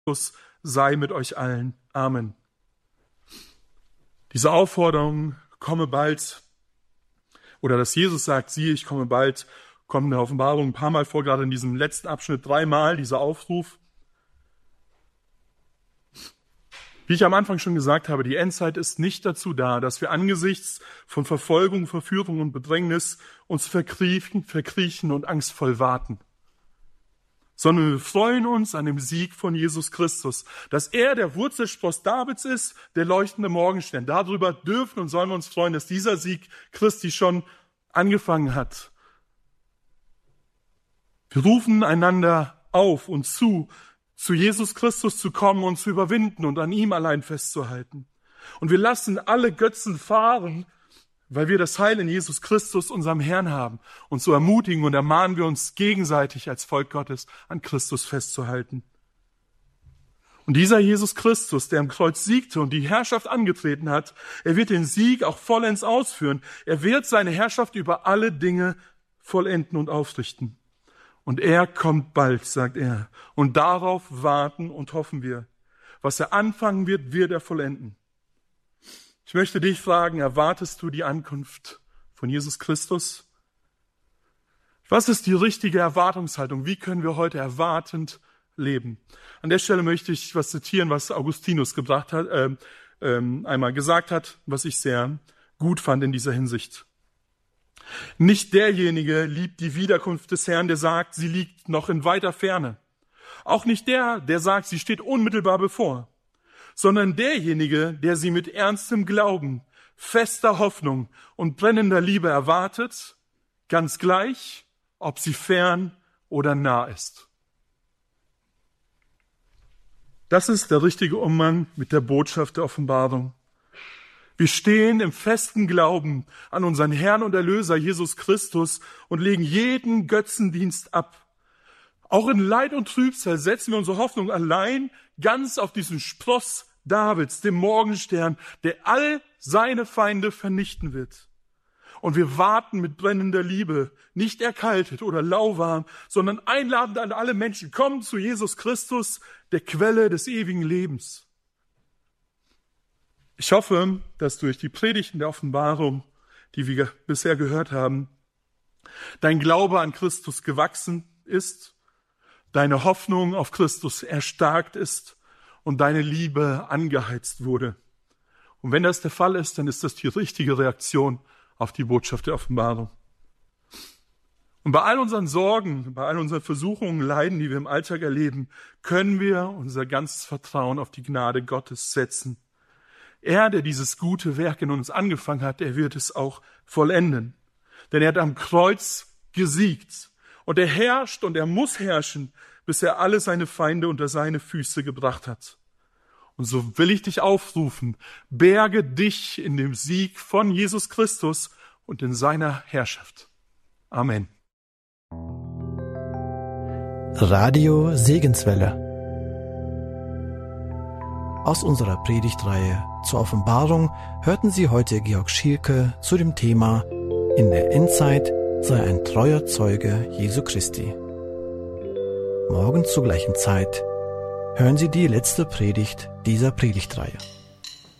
Christus sei mit euch allen. Amen. Diese Aufforderung, komme bald, oder dass Jesus sagt, siehe, ich komme bald, kommt in der Offenbarung ein paar Mal vor, gerade in diesem letzten Abschnitt 3-mal, dieser Aufruf. Wie ich am Anfang schon gesagt habe, die Endzeit ist nicht dazu da, dass wir angesichts von Verfolgung, Verführung und Bedrängnis uns verkriechen und angstvoll warten. Sondern wir freuen uns an dem Sieg von Jesus Christus, dass er der Wurzelspross Davids ist, der leuchtende Morgenstern. Darüber dürfen und sollen wir uns freuen, dass dieser Sieg Christi schon angefangen hat. Wir rufen einander auf und zu Jesus Christus zu kommen und zu überwinden und an ihm allein festzuhalten. Und wir lassen alle Götzen fahren, weil wir das Heil in Jesus Christus, unserem Herrn, haben. Und so ermutigen und ermahnen wir uns gegenseitig als Volk Gottes, an Christus festzuhalten. Und dieser Jesus Christus, der am Kreuz siegte und die Herrschaft angetreten hat, er wird den Sieg auch vollends ausführen. Er wird seine Herrschaft über alle Dinge vollenden und aufrichten. Und er kommt bald, sagt er. Und darauf warten und hoffen wir. Was er anfangen wird, wird er vollenden. Ich möchte dich fragen, erwartest du die Ankunft von Jesus Christus? Was ist die richtige Erwartungshaltung? Wie können wir heute erwartend leben? An der Stelle möchte ich was zitieren, was Augustinus einmal gesagt hat, was ich sehr gut fand in dieser Hinsicht. Nicht derjenige liebt die Wiederkunft des Herrn, der sagt, sie liegt noch in weiter Ferne. Auch nicht der sagt, sie steht unmittelbar bevor. Sondern derjenige, der sie mit ernstem Glauben, fester Hoffnung und brennender Liebe erwartet, ganz gleich, ob sie fern oder nah ist. Das ist der richtige Umgang mit der Botschaft der Offenbarung. Wir stehen im festen Glauben an unseren Herrn und Erlöser Jesus Christus und legen jeden Götzendienst ab. Auch in Leid und Trübsal setzen wir unsere Hoffnung allein ganz auf diesen Spross Davids, dem Morgenstern, der all seine Feinde vernichten wird. Und wir warten mit brennender Liebe, nicht erkaltet oder lauwarm, sondern einladend an alle Menschen. Kommen zu Jesus Christus, der Quelle des ewigen Lebens. Ich hoffe, dass durch die Predigten der Offenbarung, die wir bisher gehört haben, dein Glaube an Christus gewachsen ist, deine Hoffnung auf Christus erstarkt ist und deine Liebe angeheizt wurde. Und wenn das der Fall ist, dann ist das die richtige Reaktion auf die Botschaft der Offenbarung. Und bei all unseren Sorgen, bei all unseren Versuchungen, Leiden, die wir im Alltag erleben, können wir unser ganzes Vertrauen auf die Gnade Gottes setzen. Er, der dieses gute Werk in uns angefangen hat, er wird es auch vollenden. Denn er hat am Kreuz gesiegt. Und er herrscht und er muss herrschen, bis er alle seine Feinde unter seine Füße gebracht hat. Und so will ich dich aufrufen, berge dich in dem Sieg von Jesus Christus und in seiner Herrschaft. Amen. Radio Segenswelle. Aus unserer Predigtreihe zur Offenbarung hörten Sie heute Georg Schielke zu dem Thema In der Endzeit sei ein treuer Zeuge Jesu Christi. Morgen zur gleichen Zeit hören Sie die letzte Predigt dieser Predigtreihe.